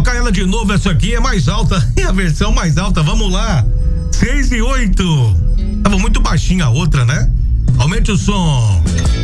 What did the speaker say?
tocar ela de novo, essa aqui é mais alta, é a versão mais alta, vamos lá. 6 e 8. Tava muito baixinha a outra, né? Aumente o som.